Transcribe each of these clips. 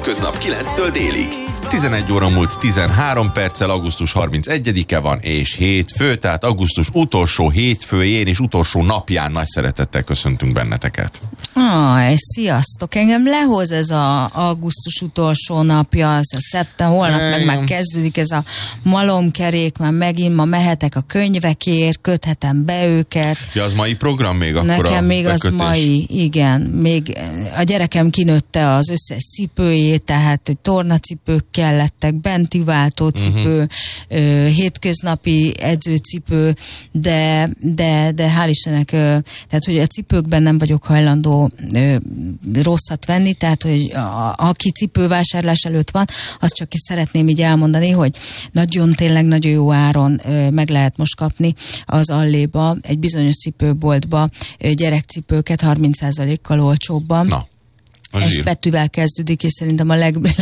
Hétköznap 9-től délig. 11 óra múlt 13 perccel, augusztus 31-e van, és hétfő, tehát augusztus utolsó hétfőjén és utolsó napján nagy szeretettel köszöntünk benneteket. Sziasztok! Engem lehoz ez az augusztus utolsó napja, ez a szeptember, holnap meg már kezdődik ez a malomkerék, már megint ma mehetek a könyvekért, köthetem be őket. Ja, az mai program még akkor nekem a még bekötés. Az mai, igen. Még a gyerekem kinőtte az összes cipőjét, tehát hogy tornacipők kellettek, benti váltócipő, hétköznapi edzőcipő, de hál' Istennek, tehát hogy a cipőkben nem vagyok hajlandó rosszat venni, tehát hogy aki cipővásárlás előtt van, azt csak is szeretném így elmondani, hogy tényleg nagyon jó áron meg lehet most kapni az Alléba, egy bizonyos cipőboltba gyerekcipőket 30%-kal olcsóbban. Na. Ez betűvel kezdődik, és szerintem a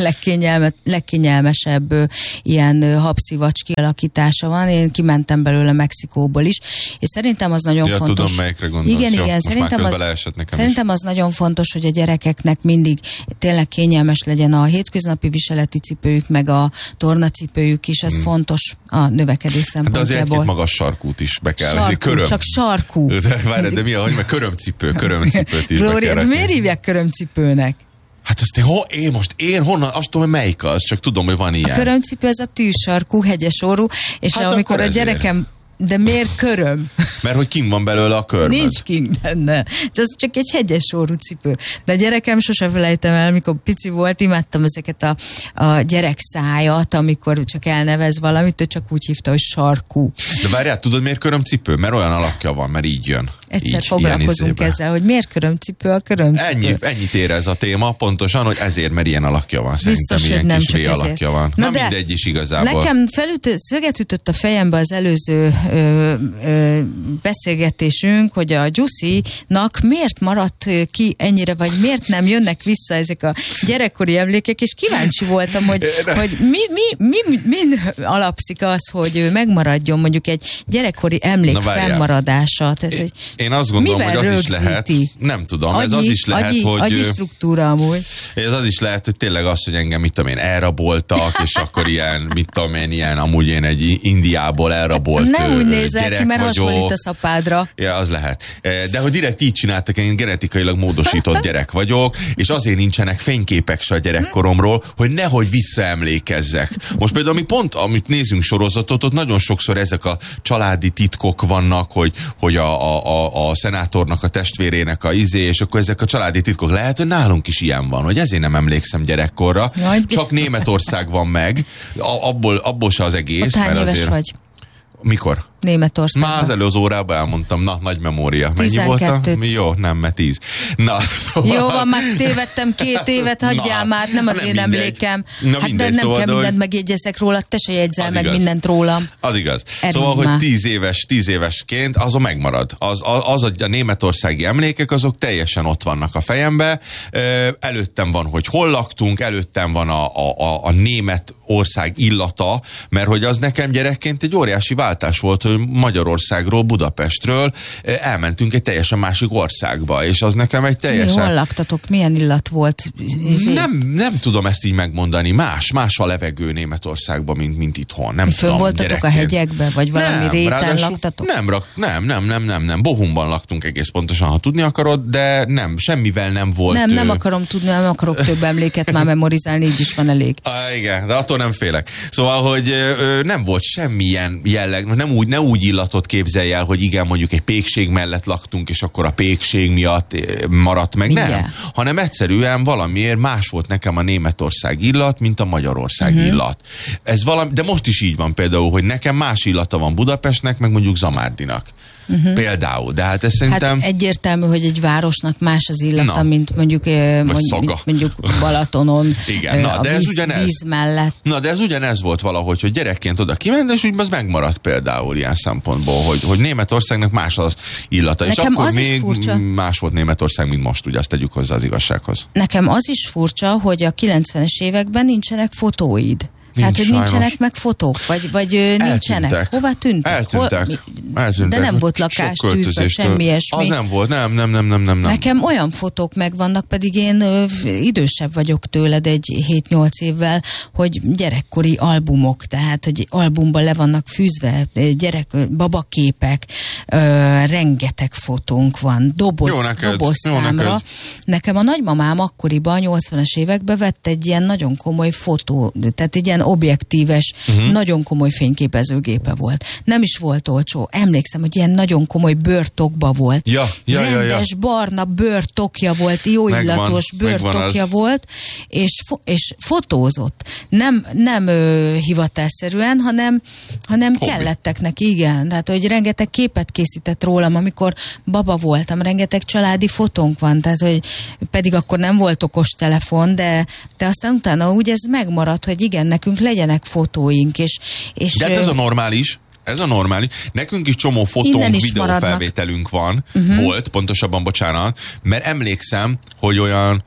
legkényelmesebb ilyen habszivacs kialakítása van. Én kimentem belőle Mexikóból is, és szerintem az nagyon fontos. Tudom, melyikre gondolsz. Igen, szerintem az nagyon fontos, hogy a gyerekeknek mindig tényleg kényelmes legyen a hétköznapi viseleti cipőjük, meg a tornacipőjük is, ez fontos a növekedés szempontjából. De azért két magas sarkút is be kell. Sarkú, csak sarkú. De mi ahogy, meg körömcipőt is be kell. Miért hívják körömcipőnek? Hát azt én honnan, azt tudom, hogy melyik az, csak tudom, hogy van ilyen. A körömcipő az a tűzsarkú, hegyes orrú, és hát amikor a gyerekem... De miért köröm? Mert hogy kint van belőle a körmöd. Nincs kint benne. Ez csak egy hegyes orrú cipő. De a gyerekem sose felejtem el, amikor pici volt, imádtam ezeket a gyerek szájat, amikor csak elnevez valamit, ő csak úgy hívta, hogy sarkú. De várjál, tudod miért körömcipő? Mert olyan alakja van, mert így jön. Egyszer foglalkozunk ezzel, hogy miért körömcipő a körömcipő. Ennyit ér ez a téma, pontosan, hogy ezért, mert ilyen alakja van. Szerintem biztos, ilyen kis alakja van. Na mindegy is igazából. Nekem szöget ütött a fejembe az előző beszélgetésünk, hogy a Gyuszinak miért maradt ki ennyire, vagy miért nem jönnek vissza ezek a gyerekkori emlékek, és kíváncsi voltam, hogy min alapszik az, hogy megmaradjon mondjuk egy gyerekkori emlék fennmaradása. Tehát, én azt gondolom, hogy az is lehet, nem tudom, ez az is lehet, hogy... Agyi struktúra amúgy. Ez az is lehet, hogy tényleg az, hogy engem, mit tudom én, elraboltak, és akkor ilyen, mit tudom én, amúgy én egy Indiából elrabolt ne úgy nézel ki, mert vagyok. hasonlít a apádra. Ja, az lehet. De hogy direkt így csináltak, én genetikailag módosított gyerek vagyok, és azért nincsenek fényképek se a gyerekkoromról, hogy nehogy visszaemlékezzek. Most például amit nézünk sorozatot, ott nagyon sokszor ezek a családi titkok vannak, hogy a szenátornak a testvérének és akkor ezek a családi titkok. Lehet, hogy nálunk is ilyen van, hogy ezért nem emlékszem gyerekkorra. Csak Németország van meg, abból se az egész. Hány éves vagy? Mikor? Németországban. Már az előző órában elmondtam, nagy memória. Mennyi 12. voltam? Jó, nem, mert 10. Na, szóval... Jó van, már tévedtem 2 évet, hagyjál már, nem az én emlékem. Hát de nem kell mindent megjegyezek róla, te se jegyzel meg mindent rólam. Az igaz. Szóval, hogy 10 évesként azon megmarad. Az a németországi emlékek, azok teljesen ott vannak a fejembe. Előttem van, hogy hol laktunk, előttem van a német ország illata, mert hogy az nekem gyerekként egy óriási váltás volt, hogy Magyarországról, Budapestről elmentünk egy teljesen másik országba, és az nekem egy teljesen... Hol laktatok? Milyen illat volt? Nem tudom ezt így megmondani. Más a levegő Németországban, mint itthon. Nem fönn tudom, voltatok gyerekként. A hegyekbe? Vagy valami réten laktatok? Nem. Bochumban laktunk egész pontosan, ha tudni akarod, de semmivel nem volt... Nem akarom tudni, nem akarok több emléket már memorizálni, így is van elég. Igen, de attól nem félek. Szóval, hogy nem volt semmilyen jelleg, ne úgy illatot képzelj el, hogy igen, mondjuk egy pékség mellett laktunk, és akkor a pékség miatt maradt meg. Mindjárt. Nem, hanem egyszerűen valamiért más volt nekem a Németország illat, mint a Magyarország illat. Ez de most is így van például, hogy nekem más illata van Budapestnek, meg mondjuk Zamárdinak. Például, de hát ez szerintem... Hát egyértelmű, hogy egy városnak más az illata, mint mondjuk Balatonon, igen, víz mellett. Na, de ez ugyanez volt valahogy, hogy gyerekként oda kiment, és úgy az megmaradt például ilyen szempontból, hogy Németországnak más az illata. Nekem és akkor még más volt Németország, mint most, ugye azt tegyük hozzá az igazsághoz. Nekem az is furcsa, hogy a 90-es években nincsenek fotóid. Hát, hogy nincsenek meg fotók? Vagy nincsenek? Hova tűntek? Eltűntek. De nem volt lakástűz, vagy semmi ilyesmi. Az nem volt, nem. Nekem olyan fotók megvannak, pedig én idősebb vagyok tőled egy 7-8 évvel, hogy gyerekkori albumok, tehát, hogy albumban le vannak fűzve babaképek, rengeteg fotónk van, dobozszámra. Nekem a nagymamám akkoriban, 80-as években vett egy ilyen nagyon komoly fotó, tehát egy ilyen objektíves, nagyon komoly fényképezőgépe volt. Nem is volt olcsó. Emlékszem, hogy ilyen nagyon komoly bőrtokba volt. Rendes barna bőrtokja volt, jó illatos bőrtokja volt, és fotózott. Nem hivatásszerűen, hanem kellettek neki, igen. Tehát, hogy rengeteg képet készített rólam, amikor baba voltam, rengeteg családi fotónk van, tehát, hogy pedig akkor nem volt okos telefon, de aztán utána úgy ez megmaradt, hogy igen, nekünk legyenek fotóink, és de hát ez a normális. Ez a normális. Nekünk is csomó fotónk, videófelvételünk van, volt, pontosabban, bocsánat, mert emlékszem, hogy olyan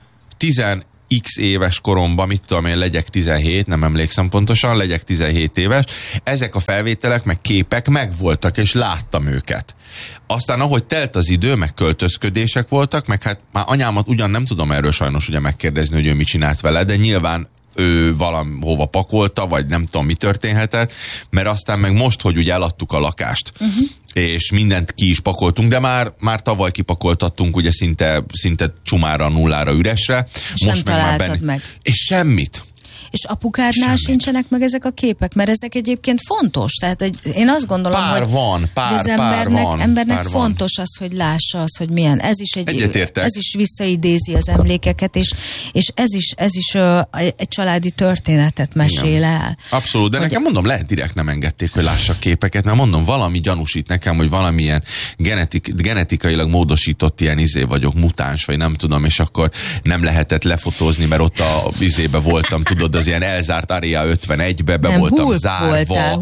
10x éves koromban, mit tudom én, legyek 17, nem emlékszem pontosan, legyek 17 éves, ezek a felvételek, meg képek megvoltak, és láttam őket. Aztán ahogy telt az idő, meg költözködések voltak, meg hát már anyámat ugyan nem tudom erről sajnos ugye megkérdezni, hogy ő mit csinált vele, de nyilván ő valahova pakolta, vagy nem tudom, mi történhetett, mert aztán meg most, hogy ugye eladtuk a lakást, és mindent ki is pakoltunk, de már tavaly kipakoltattunk ugye szinte csumára, nullára, üresre. És most nem találtad meg. És semmit. És apukádnál sincsenek meg ezek a képek, mert ezek egyébként fontos. Tehát én azt gondolom, hogy az embernek fontos az, hogy lássa az, hogy milyen. Ez is visszaidézi az emlékeket, és ez is egy családi történetet mesél el. Abszolút, de nekem mondom, lehet direkt nem engedték, hogy lássak képeket, mert mondom, valami gyanúsít nekem, hogy valamilyen genetikailag módosított ilyen vagyok, mutáns, vagy nem tudom, és akkor nem lehetett lefotózni, mert ott a voltam, tudod, az ilyen elzárt Area 51-be be voltam zárva. Voltál,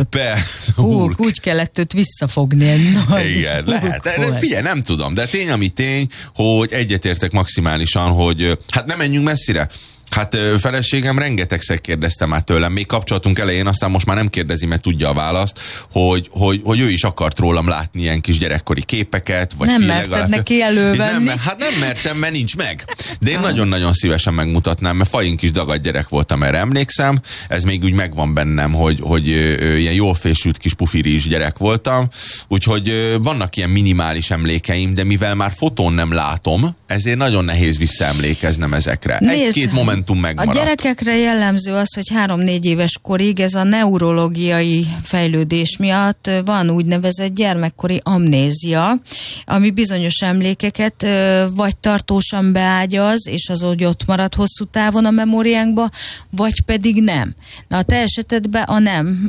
Hulk. Úgy kellett őt visszafogni. Igen, lehet. De figyelj, nem tudom, de tény, ami tény, hogy egyetértek maximálisan, hogy hát nem menjünk messzire. Hát feleségem rengetegszer kérdezte már tőlem, még kapcsolatunk elején, aztán most már nem kérdezi, mert tudja a választ, hogy ő is akart rólam látni ilyen kis gyerekkori képeket, vagy nem merted neki elővenni. Hát nem mertem, mert nincs meg. De én nagyon-nagyon szívesen megmutatnám, mert faink is dagadt gyerek voltam, erre emlékszem. Ez még úgy megvan bennem, hogy ilyen jól fésült kis pufiris gyerek voltam. Úgyhogy vannak ilyen minimális emlékeim, de mivel már fotón nem látom, ezért nagyon nehéz visszaemlékeznem ezekre. Egy-két momentum megmaradt. A gyerekekre jellemző az, hogy 3-4 éves korig ez a neurológiai fejlődés miatt van úgynevezett gyermekkori amnézia, ami bizonyos emlékeket vagy tartósan beágyaz, és az úgy ott marad hosszú távon a memóriánkba, vagy pedig nem. Na, a te esetedben a nem.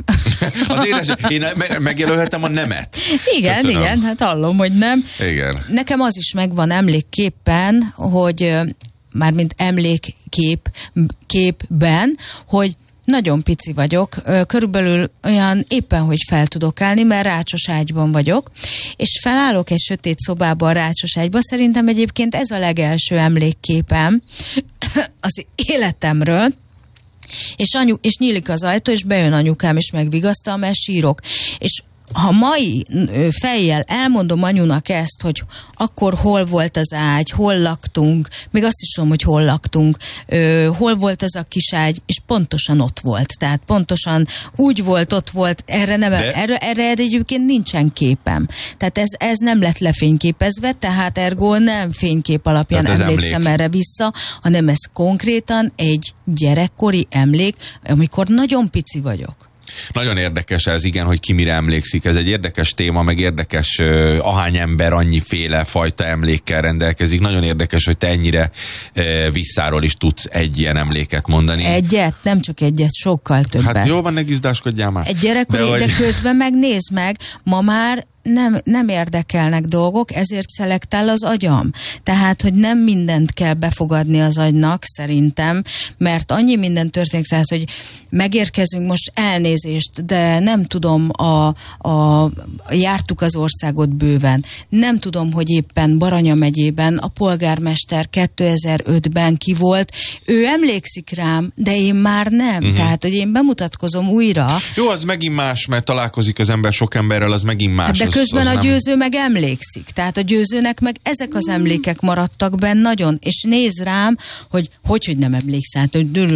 Én megjelölhetem a nemet. Igen, hát hallom, hogy nem. Igen. Nekem az is megvan emlékképpen, hogy mármint emlékképben, hogy nagyon pici vagyok, körülbelül olyan éppen, hogy fel tudok állni, mert rácsos ágyban vagyok, és felállok egy sötét szobában, rácsos ágyban. Szerintem egyébként ez a legelső emlékképem az életemről, és nyílik az ajtó, és bejön anyukám, és megvigasztal, mert sírok. És ha mai fejjel elmondom anyunak ezt, hogy akkor hol volt az ágy, hol laktunk, még azt is tudom, hogy hol laktunk, hol volt az a kis ágy, és pontosan ott volt. Tehát pontosan úgy volt, ott volt, erre egyébként nincsen képem. Tehát ez nem lett lefényképezve, tehát ergo nem fénykép alapján emlékszem erre vissza, hanem ez konkrétan egy gyerekkori emlék, amikor nagyon pici vagyok. Nagyon érdekes ez, igen, hogy ki mire emlékszik. Ez egy érdekes téma, meg érdekes, ahány ember annyiféle fajta emlékkel rendelkezik. Nagyon érdekes, hogy te ennyire visszáról is tudsz egy ilyen emléket mondani. Egyet? Nem csak egyet, sokkal többet. Hát jól van, ne gizdáskodjál már. Egy gyerekkori, de közben megnézd meg, ma már nem érdekelnek dolgok, ezért szelektál az agyam. Tehát, hogy nem mindent kell befogadni az agynak, szerintem, mert annyi minden történik, tehát, hogy megérkezünk most, elnézést, de nem tudom, jártuk az országot bőven. Nem tudom, hogy éppen Baranya megyében a polgármester 2005-ben ki volt. Ő emlékszik rám, de én már nem. Tehát, hogy én bemutatkozom újra. Jó, az megint más, mert találkozik az ember sok emberrel, az megint más. De közben a győző meg emlékszik. Tehát a győzőnek meg ezek az emlékek maradtak benne nagyon, és néz rám, hogy nem emlékszel.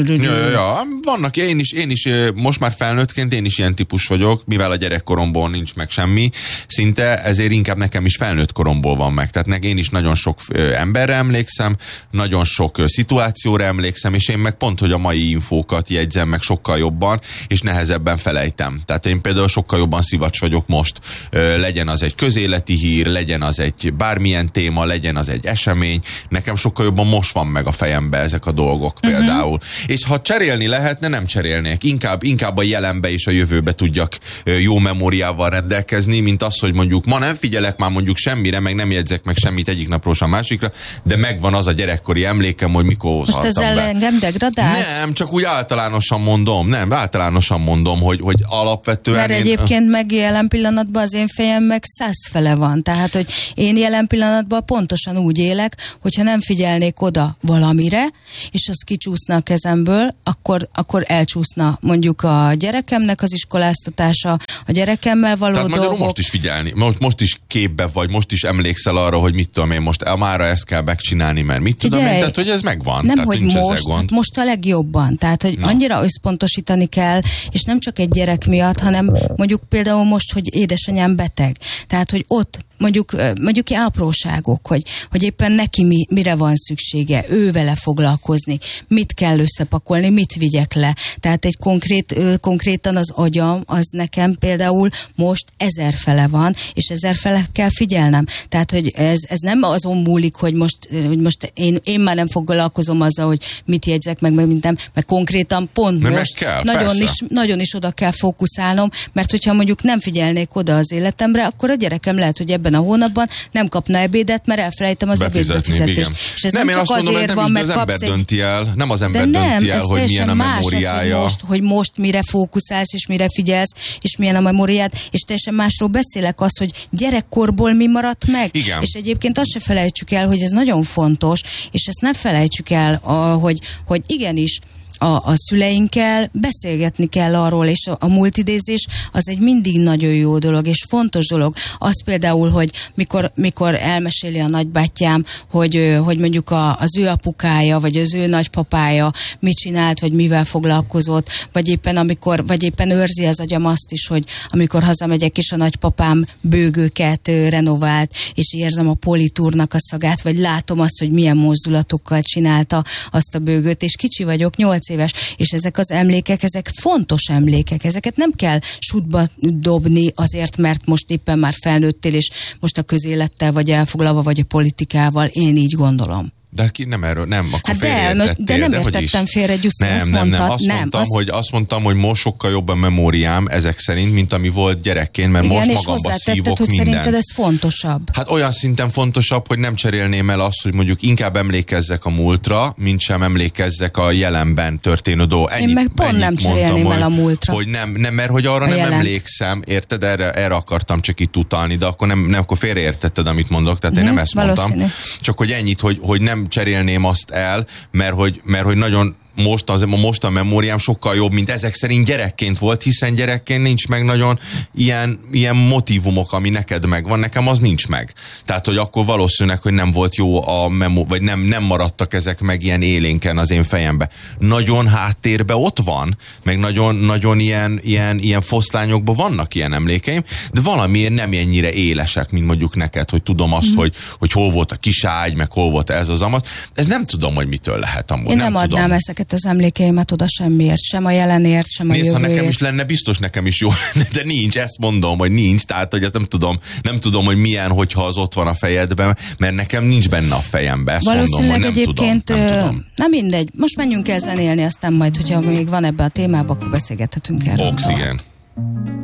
Ja, vannak, én is most már felnőttként én is ilyen típus vagyok, mivel a gyerekkoromból nincs meg semmi, szinte ezért inkább nekem is felnőtt koromból van meg. Tehát én is nagyon sok emberre emlékszem, nagyon sok szituációra emlékszem, és én meg pont, hogy a mai infókat jegyzem meg sokkal jobban, és nehezebben felejtem. Tehát én például sokkal jobban szivacs vagyok most. Legyen az egy közéleti hír, legyen az egy bármilyen téma, legyen az egy esemény. Nekem sokkal jobban most van meg a fejembe ezek a dolgok például. És ha cserélni lehetne, nem cserélnék. Inkább a jelenbe és a jövőbe tudjak jó memóriával rendelkezni, mint az, hogy mondjuk ma nem figyelek már mondjuk semmire, meg nem jegyzek meg semmit egyik napról a másikra, de megvan az a gyerekkori emlékem, hogy mikor most ezzel engem degradálsz? Nem, csak úgy általánosan mondom, hogy alapvetően... Mert egyébként meg jelen pillanatban az én fejem meg 100 fele van. Tehát, hogy én jelen pillanatban pontosan úgy élek, hogyha nem figyelnék oda valamire, és az kicsúszna a kezemből, akkor elcsúszna mondjuk a gyerekemnek az iskoláztatása, a gyerekemmel való tehát dolgok. Most is figyelni, most is képbe vagy, most is emlékszel arra, hogy mit tudom én most, mára ezt kell megcsinálni, mert mit tudom én, tehát hogy ez megvan. Nem, tehát hogy most a legjobban. Tehát, hogy annyira összpontosítani kell, és nem csak egy gyerek miatt, hanem mondjuk például most, hogy édesanyám beteg. Tehát, hogy ott mondjuk apróságok, hogy éppen neki mire van szüksége, ő vele foglalkozni, mit kell összepakolni, mit vigyek le. Tehát egy konkrétan az agyam, az nekem például most 1000 fele van, és 1000 fele kell figyelnem. Tehát, hogy ez nem azon múlik, hogy most én már nem foglalkozom azzal, hogy mit jegyzek meg minden, mert konkrétan pont most kell, nagyon is oda kell fókuszálnom, mert hogyha mondjuk nem figyelnék oda az életemre, akkor a gyerekem lehet, hogy ebben a hónapban nem kapna ebédet, mert elfelejtem az ebédbefizetést. És ez nem csak azért van, mert kapsz nem az ember dönti el, hogy milyen a memóriája. Hogy most mire fókuszálsz, és mire figyelsz, és milyen a memóriád, és teljesen másról beszélek, az, hogy gyerekkorból mi maradt meg. Igen. És egyébként azt se felejtsük el, hogy ez nagyon fontos, és ezt ne felejtsük el, hogy igenis, a szüleinkkel beszélgetni kell arról, és a múltidézés az egy mindig nagyon jó dolog, és fontos dolog. Az például, hogy mikor elmeséli a nagybátyám, hogy mondjuk az ő apukája, vagy az ő nagypapája mit csinált, vagy mivel foglalkozott, vagy éppen őrzi az agyam azt is, hogy amikor hazamegyek, és a nagypapám bőgőket renovált, és érzem a politúrnak a szagát, vagy látom azt, hogy milyen mozdulatokkal csinálta azt a bőgőt, és kicsi vagyok, 8 éves, és ezek az emlékek, ezek fontos emlékek, ezeket nem kell sútba dobni azért, mert most éppen már felnőttél, és most a közélettel vagy elfoglalva, vagy a politikával, én így gondolom. De ki nem erről, nem, akkor hát de nem értettem félre, Gyuszi, azt mondtam, hogy most sokkal jobb a memóriám ezek szerint, mint ami volt gyerekként, mert igen, most magamba szívok hogy mindent. Szerinted ez fontosabb? Hát olyan szinten fontosabb, hogy nem cserélném el azt, hogy mondjuk inkább emlékezzek a múltra, mint sem emlékezzek a jelenben történő dolgok. Én meg pont nem cserélném el a múltra. Hogy nem, mert hogy arra nem emlékszem, érted? Erre akartam csak itt utalni, de akkor félreértetted, amit mondok, tehát én nem ezt mondtam. Csak hogy ennyit, hogy nem cserélném azt el, mert hogy nagyon most a memóriám sokkal jobb, mint ezek szerint gyerekként volt, hiszen gyerekként nincs meg nagyon ilyen motívumok, ami neked megvan, nekem az nincs meg. Tehát, hogy akkor valószínűleg, hogy nem volt jó vagy nem maradtak ezek meg ilyen élénken az én fejembe. Nagyon háttérbe ott van, meg nagyon ilyen foszlányokban vannak ilyen emlékeim, de valamiért nem ennyire élesek, mint mondjuk neked, hogy tudom azt, hogy hol volt a kiságy, meg hol volt ez az amaz. Ez nem tudom, hogy mitől lehet amúgy. Én nem adnám ezeket az emlékeimet oda semmiért, sem a jelenért, sem a jövőért. Ha nekem is lenne, biztos nekem is jó lenne, de nincs, ezt mondom, hogy nincs, tehát hogy ezt nem tudom, hogy milyen, hogyha az ott van a fejedben, mert nekem nincs benne a fejemben, ezt mondom, hogy nem tudom. Na mindegy, most menjünk el zenélni, aztán majd, hogyha még van ebbe a témába, akkor beszélgethetünk erről. Oxygen.